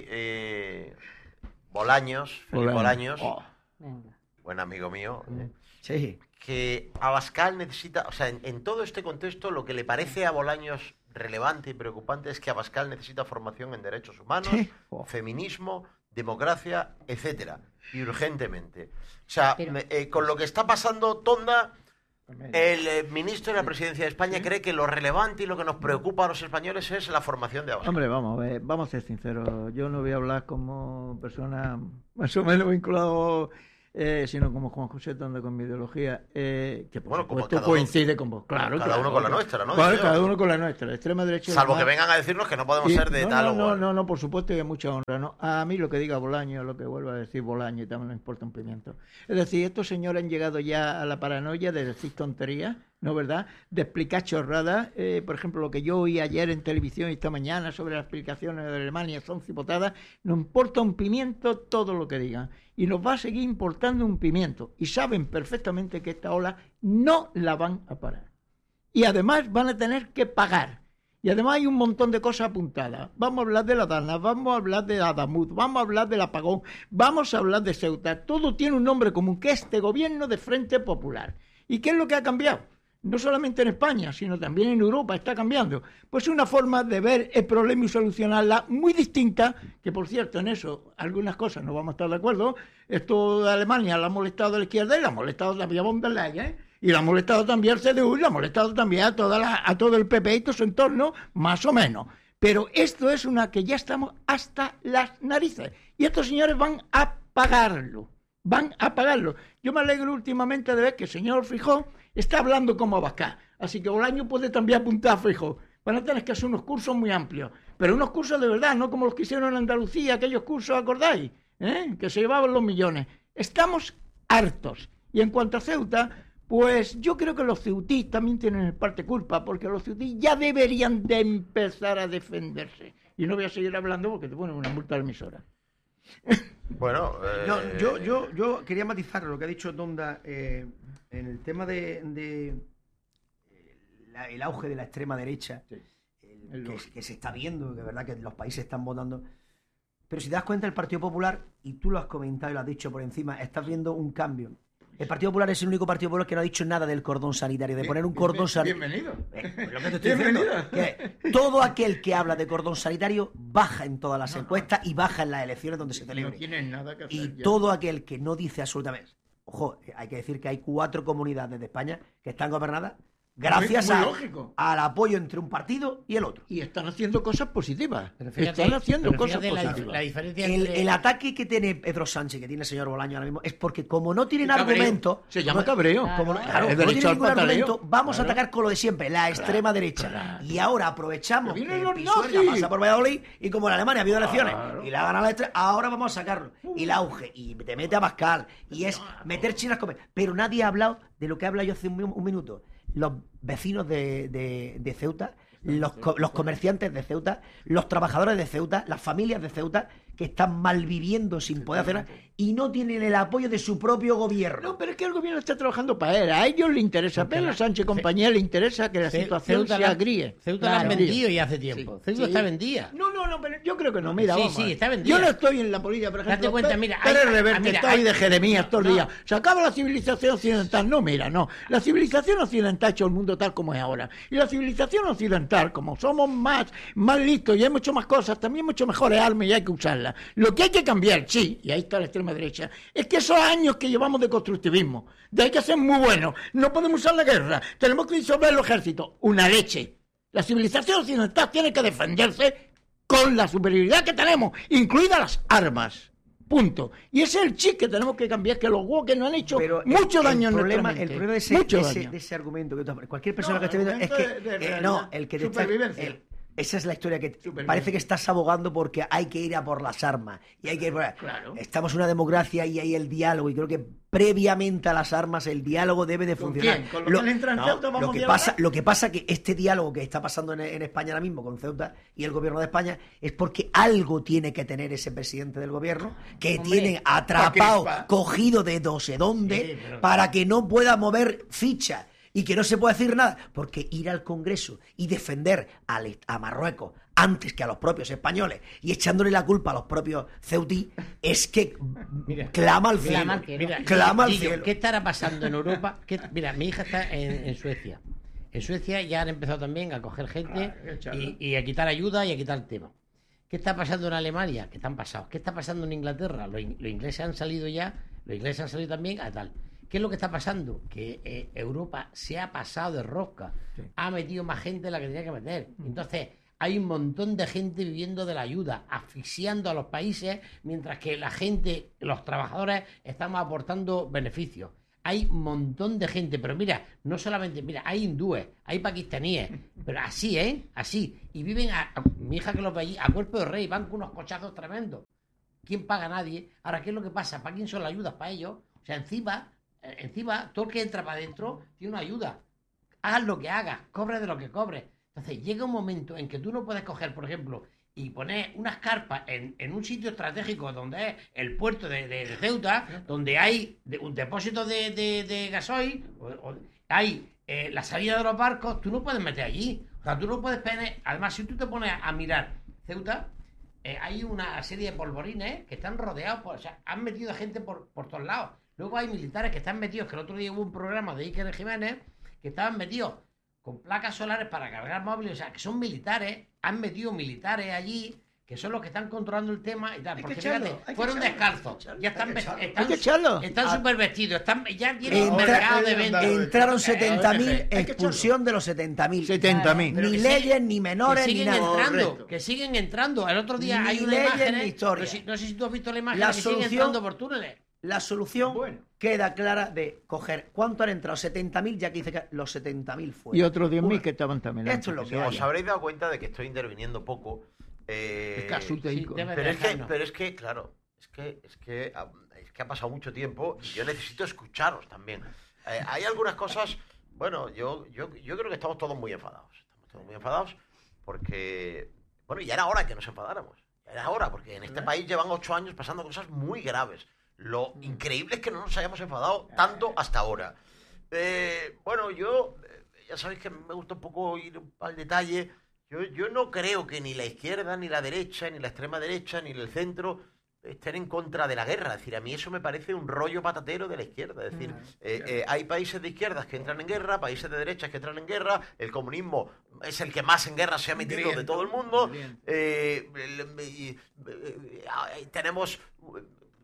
Speaker 1: Felipe Bolaños, buen amigo mío,
Speaker 5: sí,
Speaker 1: que Abascal necesita, o sea, en todo este contexto, lo que le parece a Bolaños relevante y preocupante es que Abascal necesita formación en derechos humanos, feminismo, democracia, etcétera, y urgentemente. O sea, con lo que está pasando, Tonda, el ministro de la Presidencia de España cree que lo relevante y lo que nos preocupa a los españoles es la formación de Abascal.
Speaker 4: Hombre, vamos a ser sinceros. Yo no voy a hablar como persona más o menos vinculado, sino como Juan José Tonda con mi ideología, que por supuesto coincide con vos. Claro,
Speaker 1: cada uno con la nuestra, ¿no?
Speaker 4: Claro, cada uno con la nuestra. Extrema derecha.
Speaker 1: Salvo que vengan a decirnos que no podemos ser de tal o cual.
Speaker 4: No, por supuesto que mucha honra. ¿No? A mí lo que diga Bolaño, lo que vuelva a decir Bolaño, y también no importa un pimiento. Es decir, estos señores han llegado ya a la paranoia de decir tonterías, ¿no verdad? De explicar chorradas. Por ejemplo, lo que yo oí ayer en televisión y esta mañana sobre las explicaciones de Alemania son cipotadas. No importa un pimiento todo lo que digan. Y nos va a seguir importando un pimiento. Y saben perfectamente que esta ola no la van a parar. Y además van a tener que pagar. Y además hay un montón de cosas apuntadas. Vamos a hablar de la Dana, vamos a hablar de Adamuz, vamos a hablar del apagón, vamos a hablar de Ceuta. Todo tiene un nombre común, que es este gobierno de Frente Popular. ¿Y qué es lo que ha cambiado? No solamente en España, sino también en Europa está cambiando. Pues una forma de ver el problema y solucionarla muy distinta, que por cierto en eso algunas cosas no vamos a estar de acuerdo. Esto de Alemania la ha molestado a la izquierda y la ha molestado también a von der Leyen, y la ha molestado también al CDU y la ha molestado también a todo el PP y todo su entorno, más o menos. Pero esto es una que ya estamos hasta las narices. Y estos señores van a pagarlo. Yo me alegro últimamente de ver que el señor Feijóo está hablando como Abascal. Así que Bolaño puede también apuntar a Feijóo. Van a tener que hacer unos cursos muy amplios. Pero unos cursos de verdad, no como los que hicieron en Andalucía, aquellos cursos, ¿acordáis? Que se llevaban los millones. Estamos hartos. Y en cuanto a Ceuta, pues yo creo que los ceutís también tienen parte culpa, porque los ceutís ya deberían de empezar a defenderse. Y no voy a seguir hablando porque te ponen una multa a la emisora.
Speaker 1: Bueno,
Speaker 5: yo quería matizar lo que ha dicho Tonda en el tema de el auge de la extrema derecha, que se está viendo, de verdad que los países están votando. Pero si te das cuenta, el Partido Popular, y tú lo has comentado y lo has dicho por encima, estás viendo un cambio. El Partido Popular es el único Partido Popular que no ha dicho nada del cordón sanitario, de poner un cordón sanitario.
Speaker 4: Bienvenido.
Speaker 5: Lo que te estoy diciendo, que todo aquel que habla de cordón sanitario baja en todas las encuestas y baja en las elecciones donde se celebren.
Speaker 4: No tienen nada que hacer.
Speaker 5: Y todo aquel que no dice absolutamente... Ojo, hay que decir que hay 4 comunidades de España que están gobernadas gracias
Speaker 4: Muy lógico.
Speaker 5: al apoyo entre un partido y el otro.
Speaker 4: Y están haciendo cosas positivas.
Speaker 6: Pero fíjate-
Speaker 4: Están haciendo
Speaker 6: pero
Speaker 4: cosas
Speaker 6: fíjate
Speaker 4: positivas.
Speaker 6: la diferencia
Speaker 5: El,
Speaker 6: entre...
Speaker 5: el ataque que tiene Pedro Sánchez, que tiene el señor Bolaño ahora mismo, es porque como no tienen
Speaker 4: Cabreo.
Speaker 5: argumento...
Speaker 4: Se llama cabreo.
Speaker 5: Como no,
Speaker 2: Claro.
Speaker 5: claro,
Speaker 4: Es
Speaker 5: como no
Speaker 4: derecho
Speaker 5: tiene
Speaker 4: al
Speaker 5: ningún
Speaker 4: pataleo.
Speaker 5: argumento, vamos
Speaker 4: Claro.
Speaker 5: a atacar con lo de siempre, la extrema derecha.
Speaker 4: claro.
Speaker 5: Y ahora aprovechamos que
Speaker 4: vienen los
Speaker 5: Pisuerga
Speaker 4: nazis.
Speaker 5: pasa por Valladolid y como en Alemania ha habido elecciones
Speaker 4: Claro.
Speaker 5: y la gana la extrema, ahora vamos a sacarlo. Y el auge, y te mete a Pascal, y es meter chinas comer. Pero nadie ha hablado de lo que habla yo hace un minuto. Los vecinos de Ceuta, los comerciantes de Ceuta, los trabajadores de Ceuta, las familias de Ceuta, que están malviviendo sin poder hacer nada y no tienen el apoyo de su propio gobierno.
Speaker 4: No, pero es que el gobierno está trabajando para él. A ellos les interesa. A
Speaker 6: Porque
Speaker 4: Pedro
Speaker 6: la-
Speaker 4: Sánchez y compañía le interesa que la situación se agríe.
Speaker 6: Ceuta la han
Speaker 4: Claro.
Speaker 6: vendido ya hace tiempo.
Speaker 4: Sí.
Speaker 6: Ceuta
Speaker 4: Sí.
Speaker 6: está vendida.
Speaker 4: No, pero yo creo que no. Mira,
Speaker 6: Sí,
Speaker 4: vamos.
Speaker 6: sí,
Speaker 4: a ver.
Speaker 6: está vendida.
Speaker 4: Yo no estoy en la política, por ejemplo.
Speaker 6: Date cuenta, mira,
Speaker 4: Pérez
Speaker 6: hay-
Speaker 4: Reverte
Speaker 6: mira,
Speaker 4: está
Speaker 6: hay-
Speaker 4: hoy de Jeremías todo el
Speaker 6: no.
Speaker 4: día. Se acaba la civilización occidental. No, mira, no. La civilización occidental ha hecho el mundo tal como es ahora. Y la civilización occidental, como somos más listos y hay mucho más cosas, también mucho mejores armas y hay que usarlas. Lo que hay que cambiar, sí, y ahí está la extrema derecha, es que esos años que llevamos de constructivismo, de hay que ser muy buenos, no podemos usar la guerra, tenemos que disolver los ejércitos, una leche. La civilización occidental tiene que defenderse con la superioridad que tenemos, incluidas las armas. Punto. Y ese es el chip que tenemos que cambiar, que los woke nos han hecho
Speaker 5: Pero
Speaker 4: mucho daño en nuestra
Speaker 5: problema,
Speaker 4: mente.
Speaker 5: el problema de ese,
Speaker 4: Mucho
Speaker 5: de ese-
Speaker 4: daño.
Speaker 5: de ese argumento que tú, cualquier persona
Speaker 4: No,
Speaker 5: que esté viendo es
Speaker 4: argumento
Speaker 5: que
Speaker 4: de realidad.
Speaker 5: no, el que te está,
Speaker 4: Supervivencia.
Speaker 5: esa es la historia que
Speaker 4: Supervivencia.
Speaker 5: parece que estás abogando porque hay que ir a por las armas y hay que ir por...
Speaker 4: Claro.
Speaker 5: Estamos en una democracia y hay el diálogo y creo que previamente a las armas el diálogo debe de
Speaker 4: ¿Con
Speaker 5: funcionar.
Speaker 4: quién? ¿Con los que le entran en Ceuta vamos
Speaker 5: lo
Speaker 4: a
Speaker 5: que
Speaker 4: dialogar?
Speaker 5: pasa, lo que pasa que este diálogo que está pasando en España ahora mismo con Ceuta y el gobierno de España es porque algo tiene que tener ese presidente del gobierno que
Speaker 2: Hombre,
Speaker 5: tienen atrapado,
Speaker 4: crispa.
Speaker 5: cogido de no sé dónde
Speaker 6: Sí, pero-
Speaker 5: para que no pueda mover ficha y que no se pueda decir nada, porque ir al Congreso y defender a Marruecos antes que a los propios españoles y echándole la culpa a los propios ceutí es que
Speaker 6: Mira,
Speaker 5: clama al cielo.
Speaker 2: clama al cielo.
Speaker 6: Mira,
Speaker 5: Clama al
Speaker 6: Guillo,
Speaker 5: cielo.
Speaker 6: ¿qué estará pasando en Europa? Mira, mi hija está en Suecia. En Suecia ya han empezado también a coger gente y a quitar ayuda y a quitar el tema. ¿Qué está pasando en Alemania? Que están pasados. ¿Qué está pasando en Inglaterra? Los ingleses han salido ya, los ingleses han salido también a tal. ¿Qué es lo que está pasando? Que Europa se ha pasado de rosca. Ha metido más gente de la que tenía que meter. Entonces, hay un montón de gente viviendo de la ayuda, asfixiando a los países, mientras que la gente, los trabajadores, estamos aportando beneficios. Hay un montón de gente, pero mira, no solamente, mira, hay hindúes, hay pakistaníes, pero así, así. Y viven, mi hija que los ve allí, a cuerpo de rey, van con unos cochazos tremendos. ¿Quién paga? Nadie. Ahora, ¿qué es lo que pasa? ¿Para quién son las ayudas? Para ellos. O sea, encima, todo el que entra para adentro tiene una ayuda. Hagas lo que hagas, cobre de lo que cobre. Entonces, llega un momento en que tú no puedes coger, por ejemplo, y poner unas carpas en un sitio estratégico donde es el puerto de Ceuta, donde hay un depósito de gasoil, hay la salida de los barcos, tú no puedes meter allí. O sea, tú no puedes poner... Además, si tú te pones a mirar Ceuta, hay una serie de polvorines que están rodeados por... O sea, han metido a gente por todos lados. Luego hay militares que están metidos, que el otro día hubo un programa de Iker Jiménez, que estaban metidos con placas solares para cargar móviles, o sea, que son militares, han metido militares allí, que son los que están controlando el tema y tal,
Speaker 4: Hay que
Speaker 6: porque
Speaker 4: echarlo,
Speaker 6: fíjate,
Speaker 4: hay que
Speaker 6: fueron
Speaker 4: echarlo,
Speaker 6: descalzos,
Speaker 4: hay que echarlo,
Speaker 6: ya están,
Speaker 4: hay que echarlo.
Speaker 6: están,
Speaker 4: Hay que echarlo.
Speaker 6: están
Speaker 4: Ah.
Speaker 6: súper vestidos, ya tienen
Speaker 5: Entra-
Speaker 6: mercado de venta.
Speaker 5: Entraron 70.000,
Speaker 4: Hay que
Speaker 5: expulsión de los 70.000.
Speaker 4: 70.000.
Speaker 6: Pero
Speaker 5: Ni
Speaker 6: que
Speaker 5: leyes,
Speaker 6: siguen-
Speaker 5: ni menores,
Speaker 6: que
Speaker 5: ni
Speaker 6: siguen
Speaker 5: nada.
Speaker 6: entrando,
Speaker 4: Correcto.
Speaker 6: que siguen entrando. El otro día
Speaker 5: Ni
Speaker 6: hay una
Speaker 5: leyes,
Speaker 6: imagen,
Speaker 5: ni historia.
Speaker 6: no sé si tú has visto la imagen,
Speaker 5: La
Speaker 6: que siguen
Speaker 5: solución-
Speaker 6: entrando por túneles.
Speaker 5: La solución
Speaker 4: Bueno.
Speaker 5: queda clara de coger cuánto han entrado, 70.000, ya que dice que los 70.000 fuera.
Speaker 4: Y otros 10.000
Speaker 5: Una.
Speaker 4: que estaban también.
Speaker 5: Esto es lo
Speaker 4: antes
Speaker 5: que
Speaker 4: se
Speaker 5: hay.
Speaker 1: Os
Speaker 4: vayan.
Speaker 1: habréis dado cuenta de que estoy interviniendo poco.
Speaker 4: Es casuta
Speaker 6: Sí,
Speaker 4: y con-
Speaker 6: debe
Speaker 1: Pero es, que,
Speaker 6: dejarnos.
Speaker 1: pero es que, claro, es que ha pasado mucho tiempo y yo necesito escucharos también. Hay algunas cosas, bueno, yo creo que estamos todos muy enfadados. Estamos todos muy enfadados porque, bueno, ya era hora que nos enfadáramos. Ya era hora, porque en este país llevan 8 años pasando cosas muy graves. Lo increíble es que no nos hayamos enfadado tanto hasta ahora. Bueno, yo, ya sabéis que me gusta un poco ir al detalle. Yo no creo que ni la izquierda, ni la derecha, ni la extrema derecha, ni el centro estén en contra de la guerra. Es decir, a mí eso me parece un rollo patatero de la izquierda. Es decir, hay países de izquierdas que entran en guerra, países de derechas que entran en guerra. El comunismo es el que más en guerra se ha metido de todo el mundo. Tenemos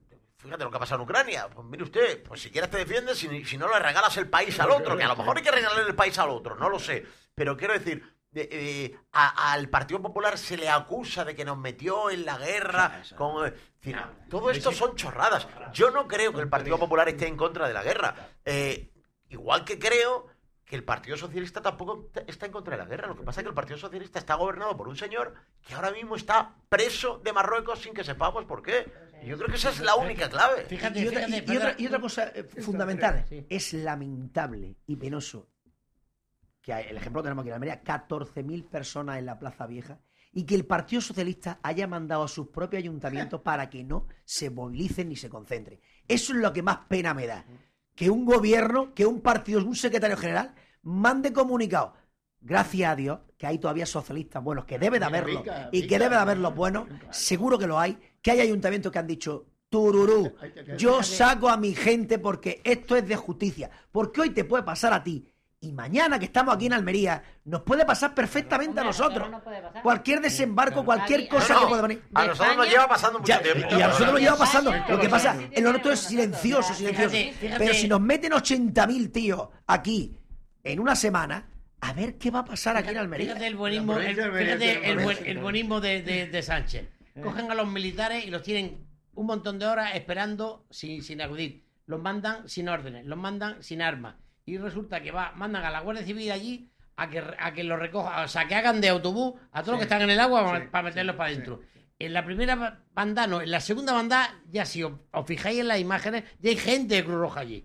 Speaker 1: fíjate lo que ha pasado en Ucrania. Pues mire usted, pues si quieres te defiendes, si no le regalas el país al otro, que a lo mejor hay que regalar el país al otro, no lo sé. Pero quiero decir, al Partido Popular se le acusa de que nos metió en la guerra con... todo esto son chorradas. Yo no creo que el Partido Popular esté en contra de la guerra. Igual que creo que el Partido Socialista tampoco está en contra de la guerra. Lo que pasa es que el Partido Socialista está gobernado por un señor que ahora mismo está preso de Marruecos sin que sepamos por qué. Y yo creo que esa es la única clave.
Speaker 5: Y otra cosa fundamental, es lamentable y penoso que el ejemplo que tenemos aquí en Almería, 14.000 personas en la Plaza Vieja, y que el Partido Socialista haya mandado a sus propios ayuntamientos para que no se movilicen ni se concentren. Eso es lo que más pena me da. Que un gobierno, que un partido, un secretario general, mande comunicado. Gracias a Dios que hay todavía socialistas buenos, que debe de haberlos, y que debe de haberlos buenos, seguro que lo hay, que hay ayuntamientos que han dicho, tururú, yo saco a mi gente porque esto es de justicia, porque hoy te puede pasar a ti, y mañana que estamos aquí en Almería, nos puede pasar perfectamente a nosotros. Cualquier desembarco, cualquier cosa que pueda venir.
Speaker 1: A nosotros nos lleva pasando mucho tiempo.
Speaker 5: Y a nosotros nos lleva pasando. Lo que pasa, en lo nuestro es silencioso. Pero si nos meten 80.000 tíos aquí en una semana, a ver qué va a pasar aquí en Almería.
Speaker 6: Fíjate el buenismo, el buenismo de Sánchez. Cogen a los militares y los tienen un montón de horas esperando sin acudir. Los mandan sin órdenes, los mandan sin armas. Y resulta que mandan a la Guardia Civil allí a que los recoja, o sea, que hagan de autobús a todos los que están en el agua para meterlos para adentro. En la primera banda no, en la segunda banda, ya si os fijáis en las imágenes, ya hay gente de Cruz Roja allí.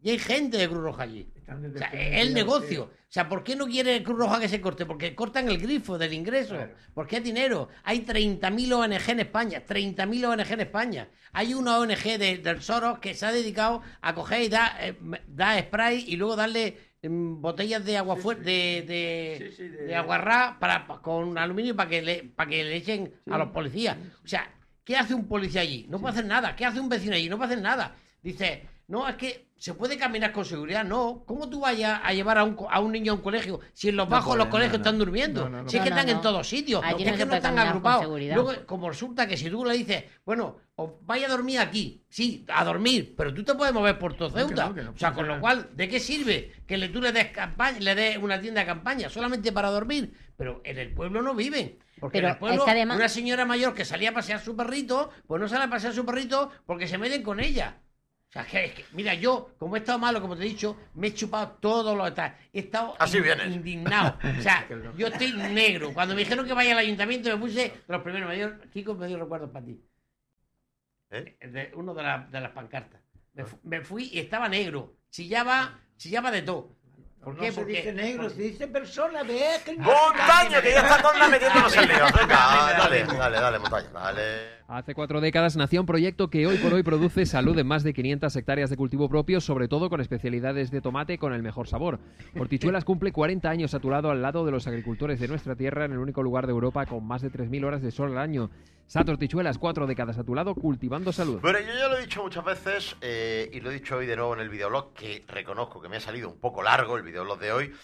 Speaker 6: O sea, es el negocio. O sea, ¿por qué no quiere Cruz Roja que se corte? Porque cortan el grifo del ingreso. Claro. Porque es dinero. Hay 30.000 ONG en España. 30.000 ONG en España. Hay una ONG del Soros que se ha dedicado a coger y da spray y luego darle botellas de agua fuerte, de aguarrá con aluminio para que le echen a los policías. O sea, ¿qué hace un policía allí? No puede hacer nada. ¿Qué hace un vecino allí? No puede hacer nada. Dice... No, es que se puede caminar con seguridad, no. ¿Cómo tú vayas a llevar a un niño a un colegio si en los bajos los colegios están durmiendo? Si es que están en todos sitios, es que no están agrupados. Luego, como resulta que si tú le dices, bueno, os vaya a dormir aquí, sí, a dormir, pero tú te puedes mover por todo Ceuta. O sea, con lo cual, ¿de qué sirve que tú le des una tienda de campaña solamente para dormir? Pero en el pueblo no viven. Porque en el pueblo, además... una señora mayor que salía a pasear su perrito, pues no sale a pasear su perrito porque se meten con ella. O sea, mira, yo, como he estado malo, como te he dicho, me he chupado todos los detalles. He estado indignado. O sea, yo estoy negro. Cuando me dijeron que vaya al ayuntamiento, me puse los primeros. Kiko me dio recuerdos para ti. Uno de las pancartas. Me fui y estaba negro. Chillaba de todo. ¿Por qué?
Speaker 4: Porque dice negro, se dice persona, ve que...
Speaker 1: ¡Montaña! Que ya está toda metiéndonos en lío. Dale, Montaña, dale.
Speaker 3: Hace 4 décadas nació un proyecto que hoy por hoy produce salud en más de 500 hectáreas de cultivo propio, sobre todo con especialidades de tomate con el mejor sabor. Hortichuelas cumple 40 años a tu lado, al lado de los agricultores de nuestra tierra, en el único lugar de Europa con más de 3.000 horas de sol al año. Sat Hortichuelas, 4 décadas a tu lado, cultivando salud.
Speaker 1: Bueno, yo ya lo he dicho muchas veces y lo he dicho hoy de nuevo en el videoblog, que reconozco que me ha salido un poco largo el videoblog de hoy.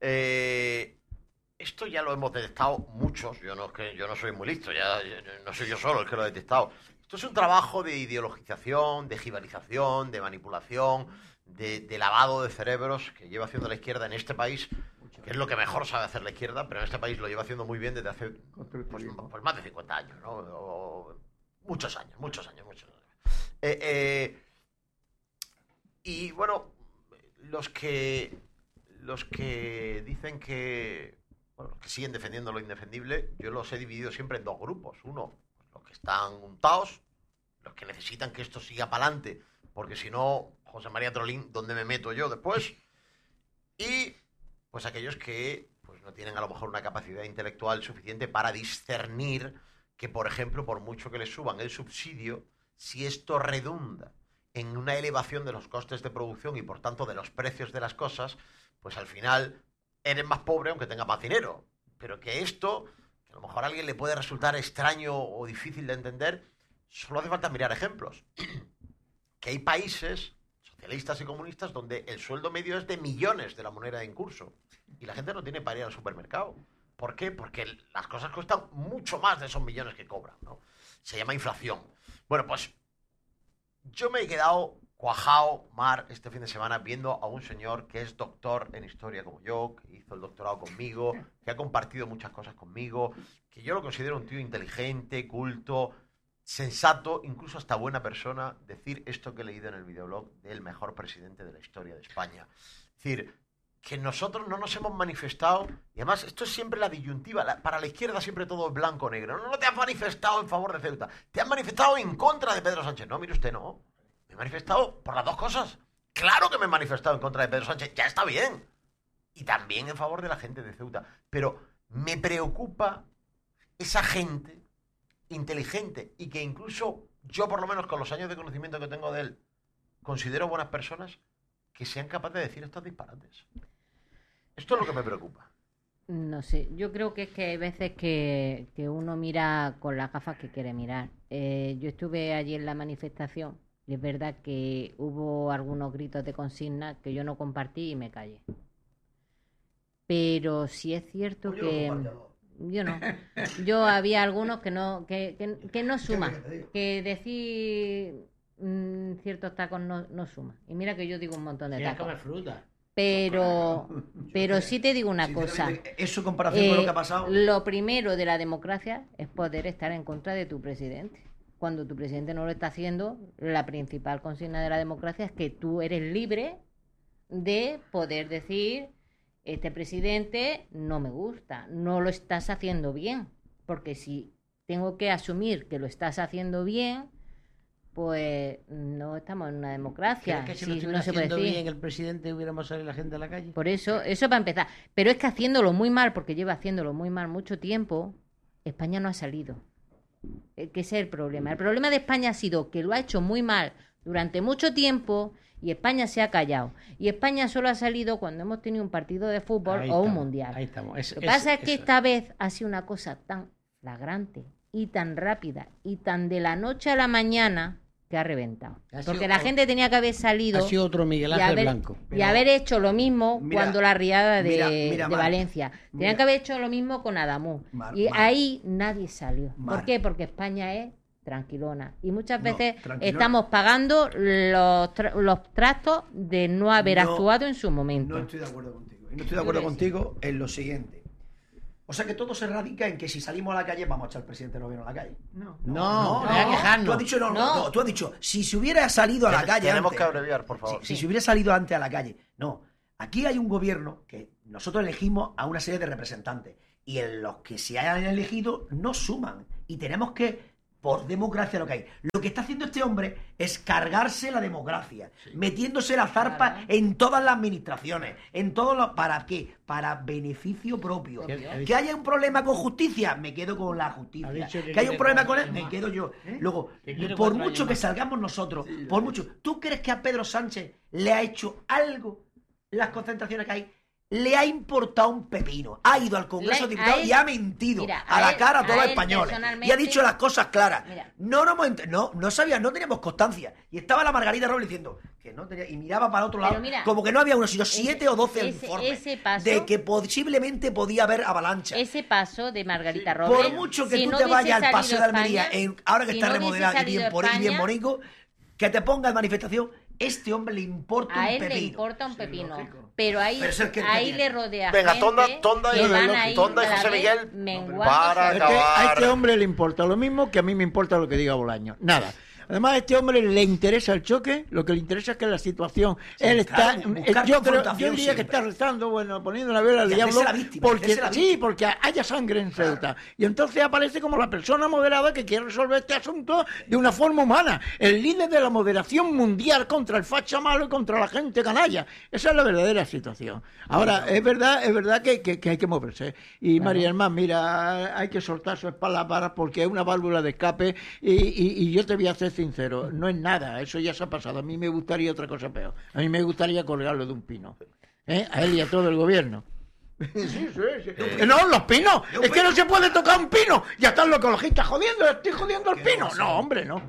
Speaker 1: Esto ya lo hemos detectado muchos, yo no soy muy listo, no soy yo solo el que lo he detectado. Esto es un trabajo de ideologización, de jibarización, de manipulación, de lavado de cerebros que lleva haciendo la izquierda en este país, que es lo que mejor sabe hacer la izquierda, pero en este país lo lleva haciendo muy bien desde hace pues más de 50 años, ¿no? Muchos años. Y bueno, los que dicen que siguen defendiendo lo indefendible, yo los he dividido siempre en dos grupos. Uno, los que están untados, los que necesitan que esto siga para adelante, porque si no, José María Trolín, ¿dónde me meto yo después? Y pues aquellos que pues no tienen a lo mejor una capacidad intelectual suficiente para discernir que, por ejemplo, por mucho que les suban el subsidio, si esto redunda en una elevación de los costes de producción y por tanto de los precios de las cosas, pues al final eres más pobre aunque tengas más dinero. Pero que esto, que a lo mejor a alguien le puede resultar extraño o difícil de entender, solo hace falta mirar ejemplos. Que hay países socialistas y comunistas donde el sueldo medio es de millones de la moneda en curso y la gente no tiene para ir al supermercado. ¿Por qué? Porque las cosas cuestan mucho más de esos millones que cobran, ¿no? Se llama inflación. Bueno, pues yo me he quedado cuajado, Mar, este fin de semana viendo a un señor que es doctor en historia como yo, que hizo el doctorado conmigo, que ha compartido muchas cosas conmigo, que yo lo considero un tío inteligente, culto, sensato, incluso hasta buena persona, decir esto que he leído en el videoblog del mejor presidente de la historia de España. Es decir, que nosotros no nos hemos manifestado, y además esto es siempre la disyuntiva, para la izquierda siempre todo es blanco o negro. No te has manifestado en favor de Ceuta, te has manifestado en contra de Pedro Sánchez. No, mire usted, no. Me he manifestado por las dos cosas. Claro que me he manifestado en contra de Pedro Sánchez, ya está bien. Y también en favor de la gente de Ceuta. Pero me preocupa esa gente inteligente y que incluso yo, por lo menos con los años de conocimiento que tengo de él, considero buenas personas, que sean capaces de decir estos disparates. Esto es lo que me preocupa.
Speaker 2: No sé, yo creo que es que hay veces que uno mira con las gafas que quiere mirar. Yo estuve allí en la manifestación y es verdad que hubo algunos gritos de consigna que yo no compartí y me callé. Pero sí es cierto que... Yo no. Yo había algunos que no suman. Que decir ciertos tacos no suma. Y mira que yo digo un montón de
Speaker 6: Tienes
Speaker 2: tacos.
Speaker 6: que comer fruta.
Speaker 2: Pero sí te digo una cosa.
Speaker 5: Eso en comparación con lo que ha pasado.
Speaker 2: Lo primero de la democracia es poder estar en contra de tu presidente. Cuando tu presidente no lo está haciendo, la principal consigna de la democracia es que tú eres libre de poder decir: este presidente no me gusta, no lo estás haciendo bien. Porque si tengo que asumir que lo estás haciendo bien, pues no estamos en una democracia.
Speaker 6: ¿Crees que si
Speaker 2: Sí,
Speaker 6: lo estuviera
Speaker 2: no se puede
Speaker 6: haciendo
Speaker 2: decir.
Speaker 6: bien el presidente hubiéramos salido la gente a la calle?
Speaker 2: Por eso para empezar. Pero es que haciéndolo muy mal, porque lleva haciéndolo muy mal mucho tiempo, España no ha salido. Que ese es el problema. El problema de España ha sido que lo ha hecho muy mal durante mucho tiempo y España se ha callado. Y España solo ha salido cuando hemos tenido un partido de fútbol
Speaker 6: Ahí
Speaker 2: o un
Speaker 6: estamos,
Speaker 2: mundial.
Speaker 6: Ahí estamos.
Speaker 2: Lo que pasa es que esta vez ha sido una cosa tan flagrante y tan rápida y tan de la noche a la mañana que ha reventado.
Speaker 6: Ha
Speaker 2: Porque
Speaker 6: sido
Speaker 2: la gente tenía que haber salido
Speaker 6: Ha sido otro Miguel
Speaker 2: y
Speaker 6: Ángel
Speaker 2: haber,
Speaker 6: Blanco.
Speaker 2: y haber hecho lo mismo
Speaker 5: Mira,
Speaker 2: cuando la riada
Speaker 5: mira,
Speaker 2: de
Speaker 5: Mar,
Speaker 2: Valencia. Tenían
Speaker 5: mira.
Speaker 2: que haber hecho lo mismo con Adamú.
Speaker 5: Mar,
Speaker 2: Y
Speaker 5: Mar.
Speaker 2: ahí nadie salió.
Speaker 5: Mar.
Speaker 2: ¿Por qué? Porque España es tranquilona. Y muchas
Speaker 5: No,
Speaker 2: veces
Speaker 5: tranquilona.
Speaker 2: estamos pagando los trastos de no haber
Speaker 5: No,
Speaker 2: actuado en su momento.
Speaker 5: No estoy de acuerdo contigo. Y no estoy de acuerdo contigo en lo siguiente. O sea que todo se radica en que si salimos a la calle vamos a echar al presidente del gobierno a la calle.
Speaker 6: No, voy a quejarnos.
Speaker 5: Tú has dicho,
Speaker 2: No.
Speaker 5: tú has dicho, si se hubiera salido a la calle
Speaker 1: Tenemos
Speaker 5: antes,
Speaker 1: que abreviar, por favor.
Speaker 5: si se hubiera salido antes a la calle. No, aquí hay un gobierno que nosotros elegimos a una serie de representantes y en los que se hayan elegido no suman y tenemos que, por democracia lo que hay. Lo que está haciendo este hombre es cargarse la democracia, metiéndose la zarpa
Speaker 2: Claro.
Speaker 5: en todas las administraciones, en todos los... ¿Para qué? Para beneficio propio.
Speaker 6: Sí,
Speaker 5: Que haya un problema con justicia, me quedo con la
Speaker 6: Ha
Speaker 5: justicia.
Speaker 6: dicho que
Speaker 5: Que haya un
Speaker 6: quiere
Speaker 5: problema con
Speaker 6: 4
Speaker 5: él,
Speaker 6: años
Speaker 5: me
Speaker 6: más.
Speaker 5: quedo yo. Luego,
Speaker 6: Que quiere
Speaker 5: por
Speaker 6: 4
Speaker 5: mucho
Speaker 6: años
Speaker 5: que
Speaker 6: más.
Speaker 5: salgamos nosotros, por mucho, ¿tú crees que a Pedro Sánchez le ha hecho algo las concentraciones que hay? Le ha importado un pepino. Ha ido al Congreso de
Speaker 2: Le-
Speaker 5: Diputados
Speaker 2: a él-
Speaker 5: y ha mentido
Speaker 2: mira,
Speaker 5: a
Speaker 2: a
Speaker 5: la
Speaker 2: él-
Speaker 5: cara a todos
Speaker 2: a
Speaker 5: los
Speaker 2: él
Speaker 5: españoles. Y
Speaker 2: personalmente-
Speaker 5: ha dicho las cosas claras.
Speaker 2: Mira.
Speaker 5: No sabía, no teníamos constancia. Y estaba la Margarita Robles diciendo que no tenía, y miraba para otro lado,
Speaker 2: Pero mira,
Speaker 5: como que no había uno, sino 7 o 12
Speaker 2: ese
Speaker 5: informes
Speaker 2: paso-
Speaker 5: de que posiblemente podía haber avalancha.
Speaker 2: Ese paso de Margarita Robles.
Speaker 5: Por mucho que
Speaker 2: si
Speaker 5: tú
Speaker 2: no
Speaker 5: te
Speaker 2: hubiese
Speaker 5: vayas al paseo de
Speaker 2: salido
Speaker 5: Almería,
Speaker 2: España,
Speaker 5: ahora que
Speaker 2: si
Speaker 5: está
Speaker 2: no hubiese
Speaker 5: remodelado y
Speaker 2: salido
Speaker 5: bien, bien
Speaker 2: España,
Speaker 5: bonito, que te ponga en manifestación, este hombre le importa
Speaker 2: a
Speaker 5: un
Speaker 2: él
Speaker 5: pepino.
Speaker 2: le importa un pepino. Pero ahí,
Speaker 5: Pero es el que
Speaker 2: ahí
Speaker 5: tiene.
Speaker 2: le rodea
Speaker 1: Venga,
Speaker 2: gente
Speaker 1: Tonda
Speaker 2: que
Speaker 1: y-
Speaker 2: van ahí
Speaker 1: Tonda y
Speaker 2: cada
Speaker 1: José
Speaker 2: vez
Speaker 1: Miguel,
Speaker 2: menguando
Speaker 1: para
Speaker 2: su-
Speaker 4: Es que a
Speaker 1: acabar.
Speaker 4: este hombre le importa lo mismo que a mí me importa lo que diga Bolaño. Nada. Además, a este hombre le interesa el choque, lo que le interesa es que la situación... él está,
Speaker 5: claro, buscar
Speaker 4: yo
Speaker 5: confrontación
Speaker 4: diría que
Speaker 5: siempre.
Speaker 4: está rezando, bueno, poniendo la vela al
Speaker 5: Y
Speaker 4: diablo,
Speaker 5: hacerse la víctima,
Speaker 4: porque
Speaker 5: hacerse la
Speaker 4: sí,
Speaker 5: víctima.
Speaker 4: porque haya sangre en Ceuta. Y entonces aparece como la persona moderada que quiere resolver este asunto de una forma humana. El líder de la moderación mundial contra el facha malo y contra la gente canalla. Esa es la verdadera situación. Ahora, es verdad que hay que moverse. Y María Hermán, mira, hay que soltar su espalda para porque es una válvula de escape y yo te voy a ser sincero, no es nada, eso ya se ha pasado. A mí me gustaría otra cosa peor. A mí me gustaría colgarlo de un pino. A él y a todo el gobierno. Sí. No, los pinos. Es que no se puede tocar un pino. Ya están los ecologistas jodiendo. Estoy jodiendo el pino. No, hombre, no.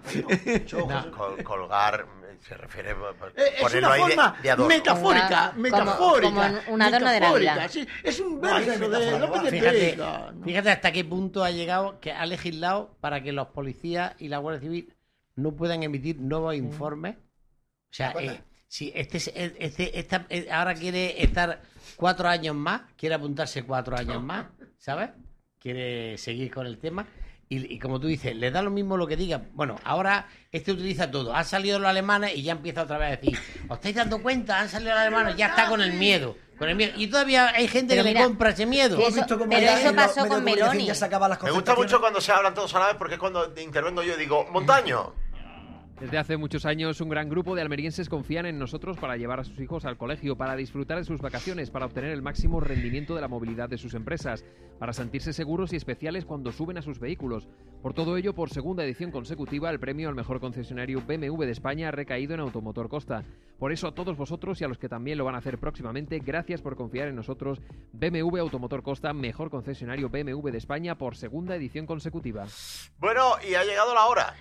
Speaker 1: Colgar se refiere
Speaker 4: Es
Speaker 1: ponerlo
Speaker 4: una
Speaker 1: ahí
Speaker 4: forma
Speaker 1: de adorno.
Speaker 4: metafórica.
Speaker 2: Como un adorno de la vida.
Speaker 4: Sí, es un
Speaker 5: No, hay
Speaker 4: verso de
Speaker 5: metáfora,
Speaker 4: López de
Speaker 6: Fíjate,
Speaker 4: Vega.
Speaker 6: fíjate hasta qué punto ha llegado que ha legislado para que los policías y la Guardia Civil no puedan emitir nuevos informes. O sea, si ahora quiere estar 4 años más, quiere apuntarse 4 años más, ¿sabes? Quiere seguir con el tema. Y como tú dices, le da lo mismo lo que diga. Bueno, ahora utiliza todo. Han salido los alemanes y ya empieza otra vez a decir, ¿os estáis dando cuenta? Han salido los alemanes, ya está con el miedo. Y todavía hay gente que le compra ese miedo.
Speaker 2: Eso pasó con Meloni.
Speaker 1: Me gusta mucho cuando se hablan todos a la vez, porque es cuando intervengo yo y digo, Montaño.
Speaker 3: Desde hace muchos años, un gran grupo de almerienses confían en nosotros para llevar a sus hijos al colegio, para disfrutar de sus vacaciones, para obtener el máximo rendimiento de la movilidad de sus empresas, para sentirse seguros y especiales cuando suben a sus vehículos. Por todo ello, por segunda edición consecutiva, el premio al mejor concesionario BMW de España ha recaído en Automotor Costa. Por eso, a todos vosotros y a los que también lo van a hacer próximamente, gracias por confiar en nosotros. BMW Automotor Costa, mejor concesionario BMW de España por segunda edición consecutiva.
Speaker 1: Bueno, y ha llegado la hora.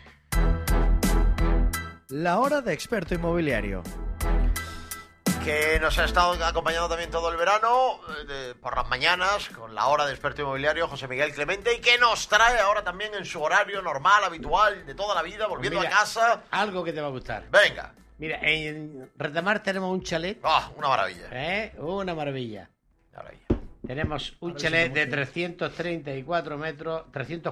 Speaker 7: La hora de experto inmobiliario.
Speaker 1: Que nos ha estado acompañando también todo el verano, por las mañanas, con la hora de experto inmobiliario, José Miguel Clemente, y que nos trae ahora también en su horario normal, habitual, de toda la vida, volviendo a casa.
Speaker 6: Algo que te va a gustar.
Speaker 1: Venga.
Speaker 6: Mira, en Retamar tenemos un chalet.
Speaker 1: Una maravilla.
Speaker 6: Una maravilla.
Speaker 1: Maravilla.
Speaker 6: Tenemos un chalet de 304 metros,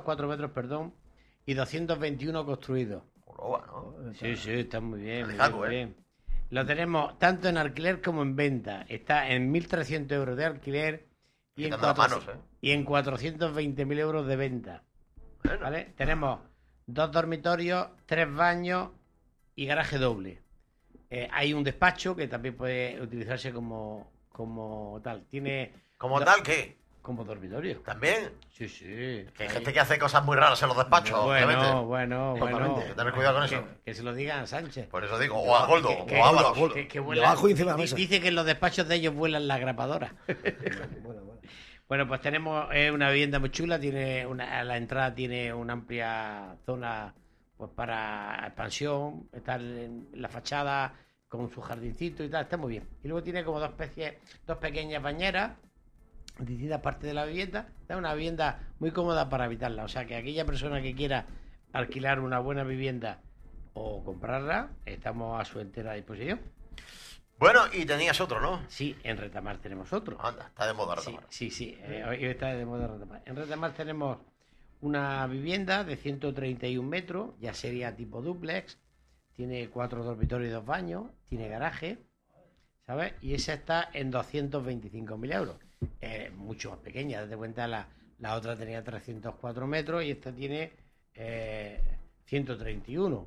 Speaker 6: y 221 construidos.
Speaker 1: ¿No?
Speaker 6: Sí, está muy bien.
Speaker 1: Muy
Speaker 6: bien. Lo tenemos tanto en alquiler como en venta. Está en 1.300 euros de alquiler y en 420.000 euros de venta.
Speaker 1: Bueno.
Speaker 6: ¿Vale? Tenemos 2 dormitorios, 3 baños y garaje doble. Hay un despacho que también puede utilizarse como tal. Tiene
Speaker 1: ¿Como tal qué?
Speaker 6: Como dormitorio.
Speaker 1: ¿También?
Speaker 6: Sí.
Speaker 1: Que hay gente que hace cosas muy raras en los despachos, obviamente.
Speaker 6: Bueno.
Speaker 1: Hay que tener cuidado con eso.
Speaker 6: Que se lo digan a Sánchez.
Speaker 1: Por eso digo, o a Goldo, o a Ábalos.
Speaker 6: Que vuela, dice que en los despachos de ellos vuelan las grapadoras. Bueno, pues tenemos una vivienda muy chula. A la entrada tiene una amplia zona pues para expansión. Está en la fachada con su jardincito y tal. Está muy bien. Y luego tiene como dos pequeñas bañeras en distintas partes de la vivienda. Es una vivienda muy cómoda para habitarla. O sea que aquella persona que quiera alquilar una buena vivienda o comprarla, estamos a su entera disposición.
Speaker 1: Bueno, y tenías otro, ¿no?
Speaker 6: Sí, en Retamar tenemos otro.
Speaker 1: Anda, está de moda Retamar.
Speaker 6: Sí. Hoy está de moda Retamar. En Retamar tenemos una vivienda de 131 metros, ya sería tipo dúplex. Tiene 4 dormitorios y 2 baños. Tiene garaje, ¿sabes? Y esa está en 225.000 euros. Mucho más pequeña. Date cuenta, la otra tenía 304 metros y esta tiene 131.